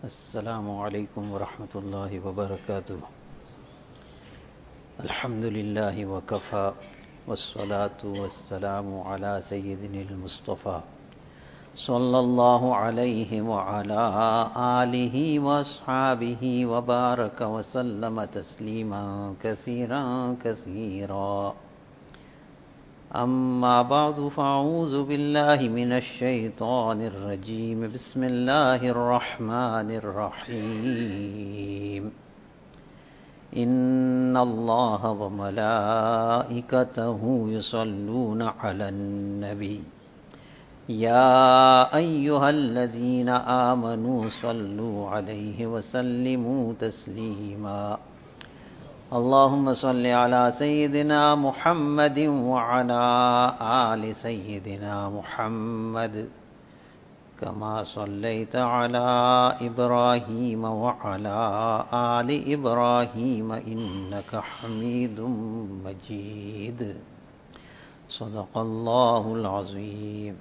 السلام عليكم ورحمة الله وبركاته. الحمد لله وكفى والصلاة والسلام على سيدنا المصطفى صلى الله عليه وعلى آله وأصحابه وبارك وسلم تسليما كثيرا كثيرا. أما بعد فأعوذ بالله من الشيطان الرجيم. بسم الله الرحمن الرحيم. إن الله وملائكته يصلون على النبي يا أيها الذين آمنوا صلوا عليه وسلموا تسليما. اللهم صل على سيدنا محمد وعلى آل سيدنا محمد كما صليت على إبراهيم وعلى آل إبراهيم إنك حميد مجيد. صدق الله العظيم.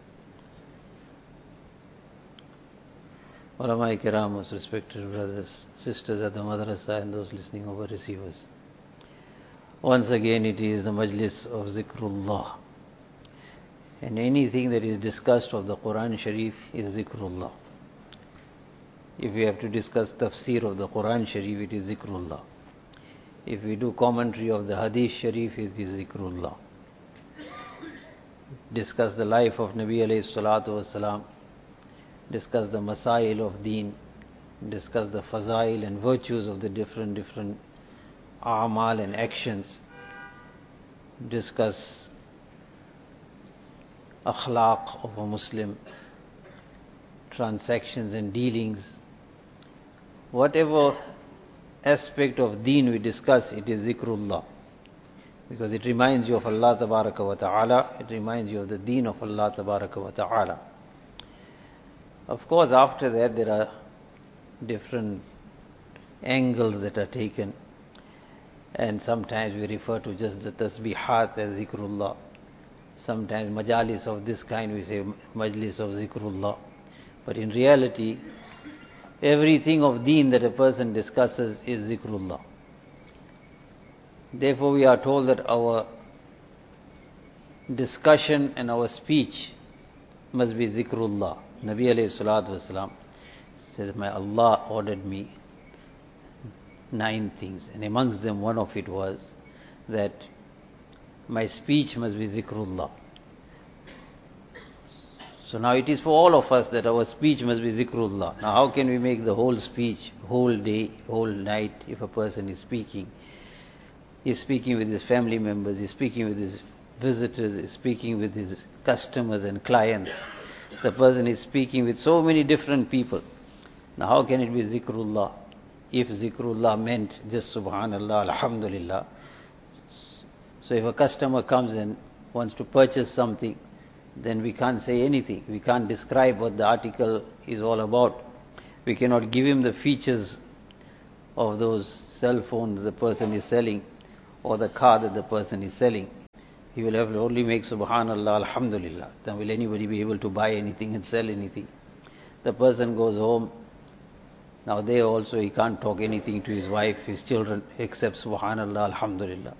Ulama Kiram, most respected brothers, sisters at the Madrasa and those listening over receivers. Once again it is the majlis of Zikrullah. And anything that is discussed of the Quran Sharif is Zikrullah. If we have to discuss tafsir of the Quran Sharif, it is Zikrullah. If we do commentary of the Hadith Sharif, it is Zikrullah. Discuss the life of Nabi alayhi salatu wasalam, discuss the masail of deen, discuss the fazail and virtues of the different a'mal and actions, discuss akhlaq of a Muslim, transactions and dealings. Whatever aspect of deen we discuss, it is zikrullah, because it reminds you of Allah tabaraka wa ta'ala, it reminds you of the deen of Allah tabaraka wa ta'ala. Of course, after that there are different angles that are taken, and sometimes we refer to just the tasbihat as zikrullah. Sometimes majalis of this kind we say majlis of zikrullah. But in reality, everything of deen that a person discusses is zikrullah. Therefore we are told that our discussion and our speech must be zikrullah. Nabi alayhi salatu wasalam says, my Allah ordered me 9 things, and amongst them one of it was that my speech must be zikrullah. So now it is for all of us that our speech must be zikrullah. Now how can we make the whole speech, whole day, whole night, if a person is speaking? He's speaking with his family members, he's speaking with his visitors, he's speaking with his customers and clients. The person is speaking with so many different people. Now how can it be zikrullah? If zikrullah meant just subhanallah, alhamdulillah. So if a customer comes and wants to purchase something, then we can't say anything. We can't describe what the article is all about. We cannot give him the features of those cell phones the person is selling or the car that the person is selling. He will have to only make subhanallah, alhamdulillah. Then will anybody be able to buy anything and sell anything? The person goes home. Now there also he can't talk anything to his wife, his children, except subhanallah, alhamdulillah.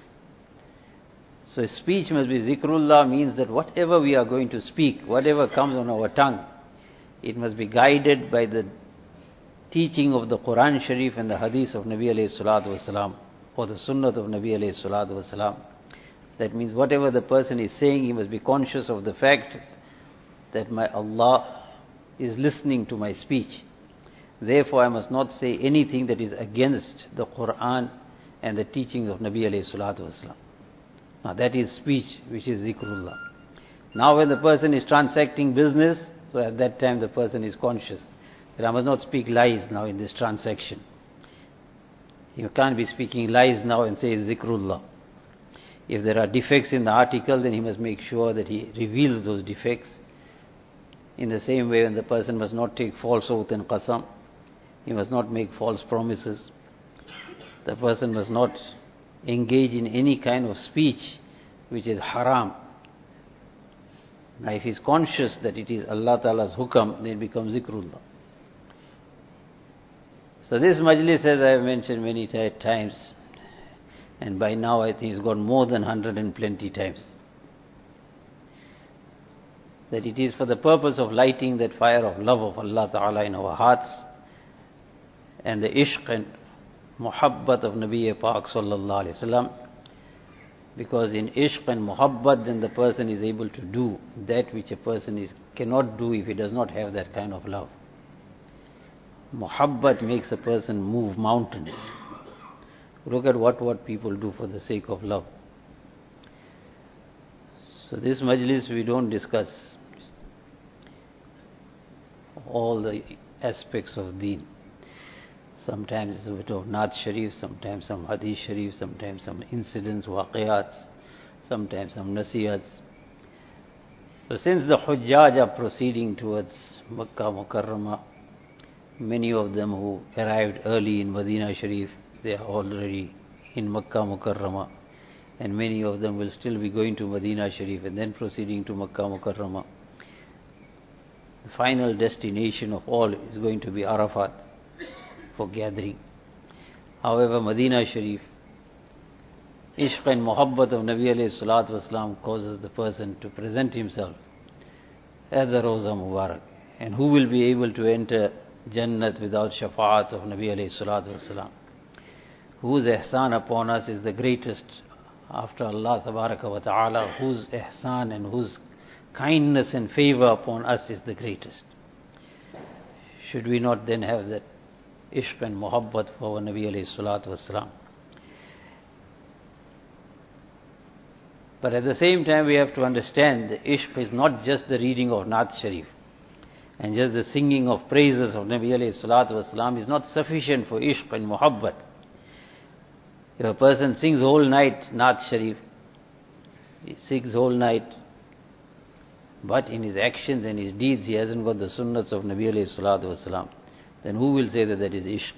So speech must be zikrullah, means that whatever we are going to speak, whatever comes on our tongue, it must be guided by the teaching of the Quran Sharif and the Hadith of Nabi alayhi salatu wasalam, or the Sunnah of Nabi alayhi salatu wasalam. That means whatever the person is saying, he must be conscious of the fact that my Allah is listening to my speech. Therefore I must not say anything that is against the Quran and the teachings of Nabi alayhi salatu wasalam. Now that is speech which is zikrullah. Now when the person is transacting business, so at that time the person is conscious that I must not speak lies now in this transaction. You can't be speaking lies now and say zikrullah. If there are defects in the article, then he must make sure that he reveals those defects. In the same way, when the person must not take false oath and qasam, he must not make false promises. The person must not engage in any kind of speech which is haram. Now if he is conscious that it is Allah Ta'ala's hukam, then it becomes zikrullah. So this majlis, as I have mentioned many times, and by now I think it's gone more than 120 times, that it is for the purpose of lighting that fire of love of Allah Ta'ala in our hearts, and the ishq and muhabbat of Nabi Pak Sallallahu Alaihi Wasallam. Because in ishq and muhabbat, then the person is able to do that which a person cannot do if he does not have that kind of love. Muhabbat makes a person move mountains. Look at what people do for the sake of love. So this majlis, we don't discuss all the aspects of deen. Sometimes it's a bit of Naat Sharif, sometimes some Hadith Sharif, sometimes some incidents, waqiyats, sometimes some nasihats. So since the Hujjaj are proceeding towards Makkah Mukarramah, many of them who arrived early in Medina Sharif, they are already in Makkah Mukarramah, and many of them will still be going to Medina Sharif and then proceeding to Makkah Mukarramah. The final destination of all is going to be Arafat for gathering. However, Medina Sharif, ishq and muhabbat of Nabi alayhi salatu wasalam causes the person to present himself at the Rawza Mubarak. And who will be able to enter Jannat without shafaat of Nabi alayhi salatu wasalam? Whose ihsan upon us is the greatest after Allah tabaraka wa ta'ala, whose ihsan and whose kindness and favor upon us is the greatest. Should we not then have that ishq and muhabbat for our Nabi alayhi salatu wasalam? But at the same time, we have to understand the ishq is not just the reading of Naat Sharif and just the singing of praises of Nabi alayhi salatu wasalam is not sufficient for ishq and muhabbat. If a person sings whole night Naat Sharif, he sings whole night, but in his actions and his deeds he hasn't got the sunnats of Nabi alayhi salatu wasalam, then who will say that that is ishq?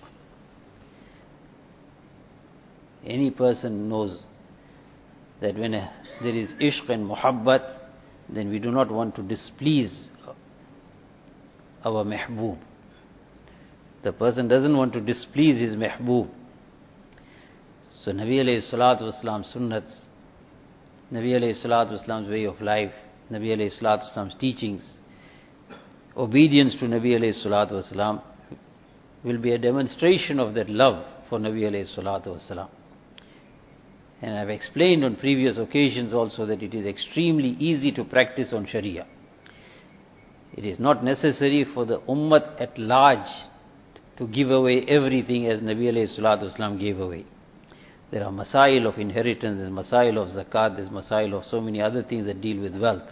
Any person knows that when there is ishq and muhabbat, then we do not want to displease our mehboob. The person doesn't want to displease his mehboob. So Nabi alayhi salatu wasalam sunnats, Nabi alayhi salatu wasalam's way of life, Nabi alayhi salatu wasalam's teachings, obedience to Nabi alayhi salatu wasalam will be a demonstration of that love for Nabi alayhi salatu wasalam. And I've explained on previous occasions also that it is extremely easy to practice on Sharia. It is not necessary for the ummah at large to give away everything as Nabi alayhi salatu wasalam gave away. There are masail of inheritance, there's masail of zakat, there's masail of so many other things that deal with wealth.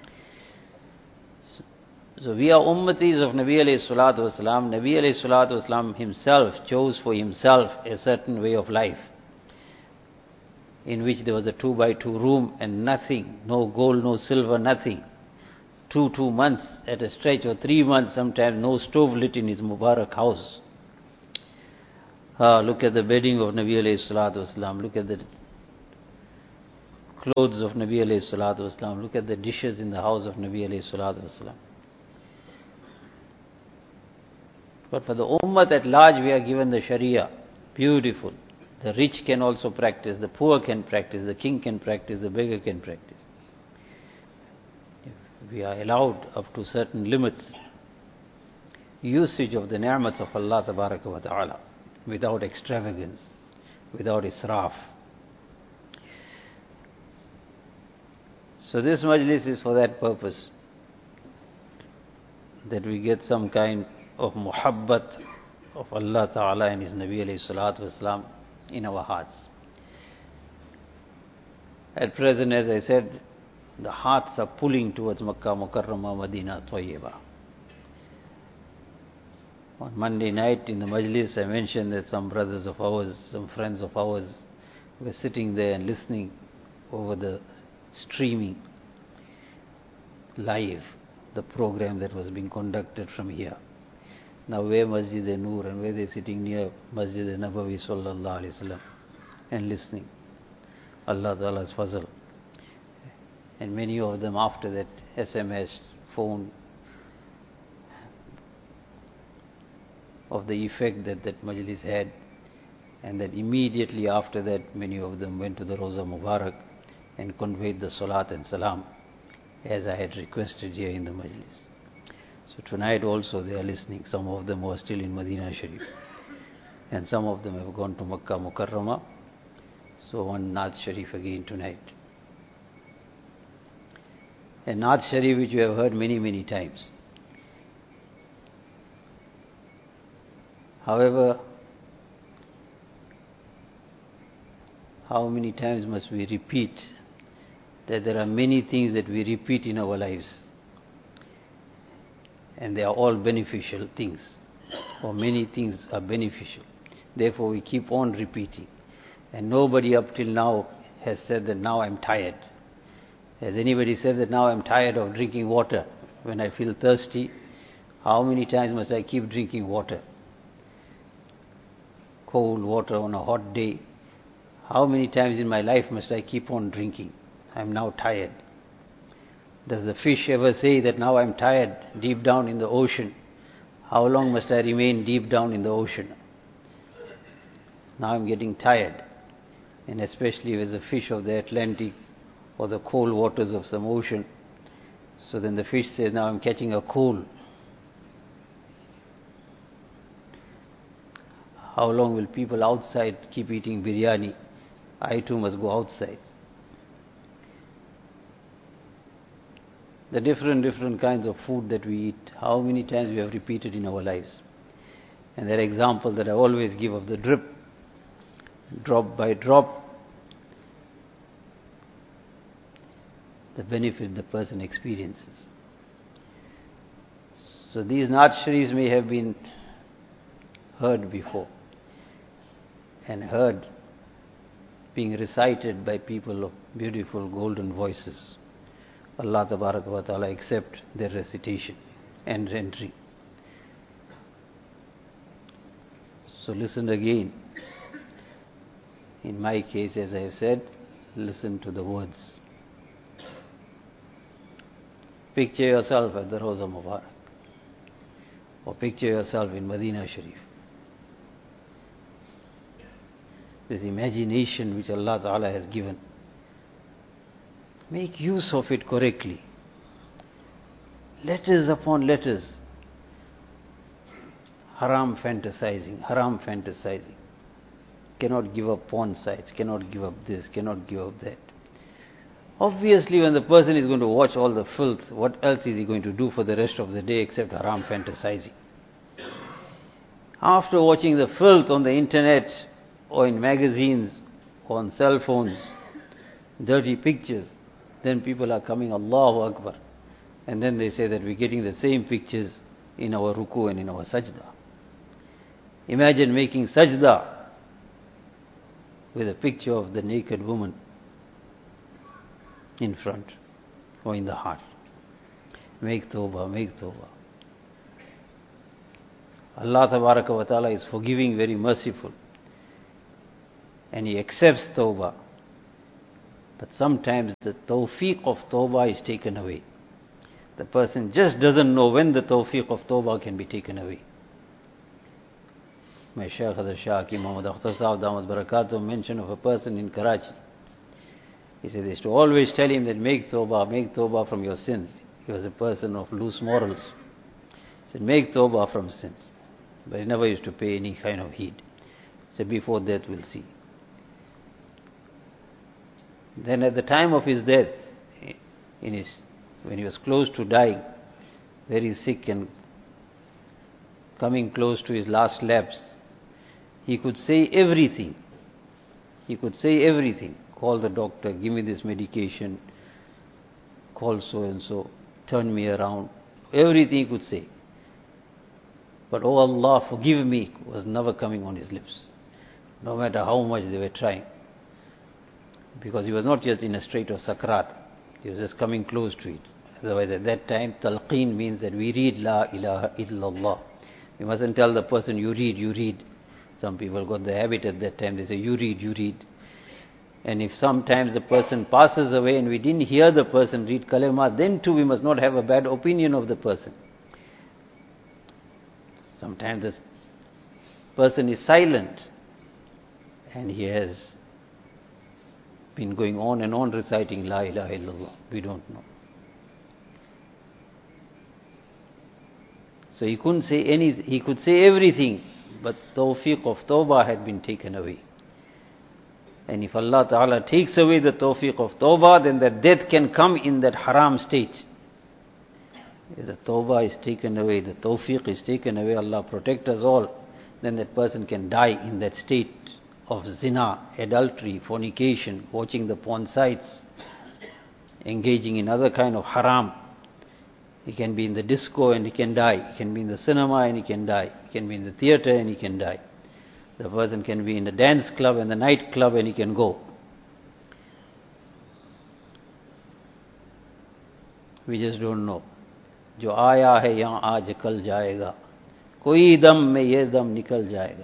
So we are ummatis of Nabi alayhi salatu wasalam. Nabi alayhi salatu wasalam himself chose for himself a certain way of life, in which there was a 2x2 room and nothing, no gold, no silver, nothing. 2 months at a stretch, or 3 months sometimes, no stove lit in his Mubarak house. Look at the bedding of Nabi alayhi salatu wasalam. Look at the clothes of Nabi alayhi salatu wasalam. Look at the dishes in the house of Nabi alayhi salatu wasalam. But for the ummah at large, we are given the Sharia. Beautiful. The rich can also practice, the poor can practice, the king can practice, the beggar can practice. If we are allowed up to certain limits, usage of the ni'mats of Allah tabaraka wa ta'ala, without extravagance, without israf. So this majlis is for that purpose, that we get some kind of muhabbat of Allah Ta'ala and His Nabi alayhi salatu wasalam in our hearts. At present, as I said, the hearts are pulling towards Makkah Mukarramah, Medina Tayyibah. On Monday night in the majlis, I mentioned that some brothers of ours, some friends of ours were sitting there and listening over the streaming live, the program that was being conducted from here. Now where Masjid-e-Noor and where they're sitting near Masjid-e-Nabawi sallallahu alayhi wasallam and listening. Allah Ta'ala's fazl. And many of them after that SMS, phone, of the effect that that majlis had, and that immediately after that many of them went to the Roza Mubarak and conveyed the Salat and Salam as I had requested here in the majlis. So tonight also they are listening. Some of them were still in Medina Sharif, and some of them have gone to Makkah Mukarramah. So one Naat Sharif again tonight. And Naat Sharif which you have heard many times. However, how many times must we repeat that there are many things that we repeat in our lives, and they are all beneficial things, or many things are beneficial. Therefore we keep on repeating. And nobody up till now has said that now I'm tired. Has anybody said that now I'm tired of drinking water? When I feel thirsty, how many times must I keep drinking water? Cold water on a hot day. How many times in my life must I keep on drinking? I'm now tired. Does the fish ever say that now I'm tired deep down in the ocean? How long must I remain deep down in the ocean? Now I'm getting tired. And especially as a fish of the Atlantic or the cold waters of some ocean. So then the fish says, now I'm catching a cold. How long will people outside keep eating biryani? I too must go outside. The different kinds of food that we eat, how many times we have repeated in our lives. And that example that I always give of the drip, drop by drop, the benefit the person experiences. So these Naat Sharifs may have been heard before, and heard being recited by people of beautiful golden voices. Allah Tabarak wa Ta'ala accept their recitation and entry. So listen again. In my case, as I have said, listen to the words. Picture yourself at the Roza Mubarak, or picture yourself in Medina Sharif. This imagination which Allah Ta'ala has given, make use of it correctly. Letters upon letters. Haram fantasizing. Cannot give up porn sites, cannot give up this, cannot give up that. Obviously, when the person is going to watch all the filth, what else is he going to do for the rest of the day except haram fantasizing? After watching the filth on the internet, or in magazines, or on cell phones, dirty pictures, then people are coming, Allahu Akbar. And then they say that we're getting the same pictures in our ruku and in our sajda. Imagine making sajda with a picture of the naked woman in front or in the heart. Make tawbah, make tawbah. Allah Tabaraka wa Ta'ala is forgiving, very merciful, and He accepts tawbah. But sometimes the tawfiq of tawbah is taken away. The person just doesn't know when the tawfiq of tawbah can be taken away. My Shaykh Hazrat Shah Hakeem Muhammad Akhtar Sahib Damat Barakatuh mentioned of a person in Karachi. He said they used to always tell him that make tawbah from your sins. He was a person of loose morals. He said make tawbah from sins. But he never used to pay any kind of heed. He said before death we'll see. Then at the time of his death, when he was close to dying, very sick and coming close to his last lapse, he could say everything. He could say everything. Call the doctor, give me this medication, call so and so, turn me around. Everything he could say. But oh Allah, forgive me, was never coming on his lips, no matter how much they were trying. Because he was not just in a state of sakrat, he was just coming close to it. Otherwise at that time, talqeen means that we read La ilaha illallah. We mustn't tell the person, you read. Some people got the habit at that time, they say, you read. And if sometimes the person passes away and we didn't hear the person read kalima, then too we must not have a bad opinion of the person. Sometimes the Person is silent and he has been going on and on reciting La ilaha illallah. We don't know. So he couldn't say anything. He could say everything, but tawfiq of tawbah had been taken away. And if Allah Ta'ala takes away the tawfiq of tawbah, then that death can come in that haram state. If the tawbah is taken away, the tawfiq is taken away, Allah protect us all, then that person can die in that state of zina, adultery, fornication, watching the porn sites, engaging in other kind of haram. He can be in the disco and he can die. He can be in the cinema and he can die. He can be in the theater and he can die. The person can be in the dance club and the night club and he can go. We just don't know. जो आया है यहाँ आज कल जाएगा, कोई दम में ये दम निकल जाएगा.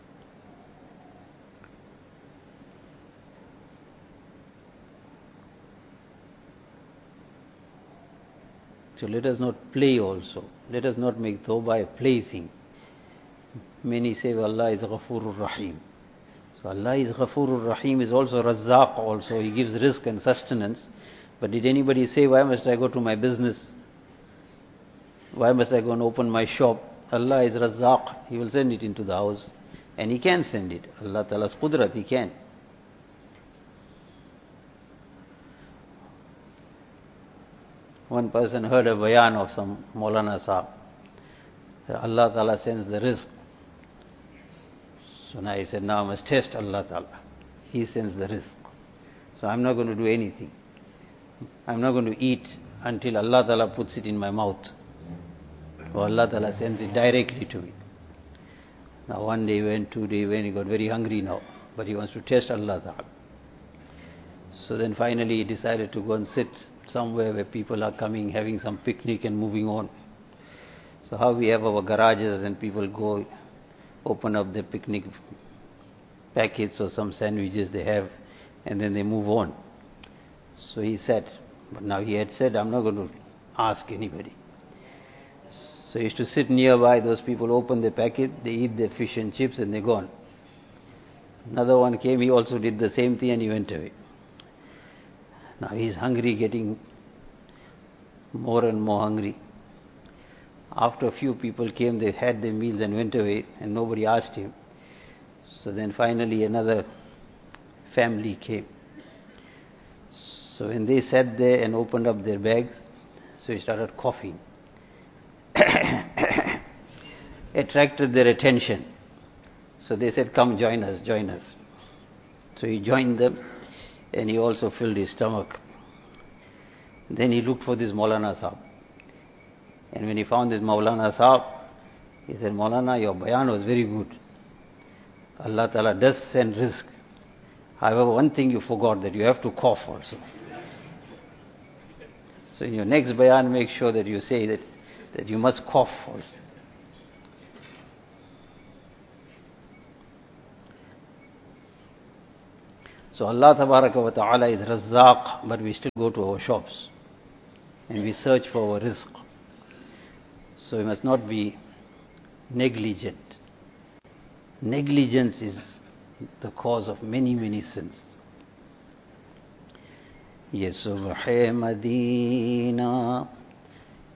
So let us not play also. Let us not make tawbah a plaything. Many say Allah is Ghafurur Rahim. So Allah is Ghafurur Rahim is also Razzaq also. He gives rizq and sustenance. But did anybody say, why must I go to my business? Why must I go and open my shop? Allah is Razzaq. He will send it into the house. And He can send it. Allah Ta'ala's Qudrat, He can. One person heard a bayan of some Maulana Sahib. Allah Ta'ala sends the rizq. So now he said, now I must test Allah Ta'ala. He sends the rizq. So I'm not going to do anything. I'm not going to eat until Allah Ta'ala puts it in my mouth. Or Allah Ta'ala sends it directly to me. Now 1 day went, 2 days went, he got very hungry now. But he wants to test Allah Ta'ala. So then finally he decided to go and sit somewhere where people are coming, having some picnic and moving on. So how we have our garages and people go open up their picnic packets or some sandwiches they have and then they move on. So he sat, but now he had said, I'm not going to ask anybody. So he used to sit nearby, those people open their packet, they eat their fish and chips and they're gone. Another one came, he also did the same thing and he went away. Now he's hungry, getting more and more hungry. After a few people came, they had their meals and went away, and nobody asked him. So then finally another family came. So when they sat there and opened up their bags, so he started coughing. Attracted their attention. So they said, come join us, join us. So he joined them. And he also filled his stomach. Then he looked for this Maulana Sahib. And when he found this Maulana Sahib, he said, Maulana, your bayan was very good. Allah Ta'ala does send rizq. However, one thing you forgot, that you have to cough also. So in your next bayan, make sure that you say that you must cough also. So Allah Tabaraka wa Ta'ala is Razzaq, but we still go to our shops and we search for our rizq. So we must not be negligent. Negligence is the cause of many, many sins. Ye subh Madina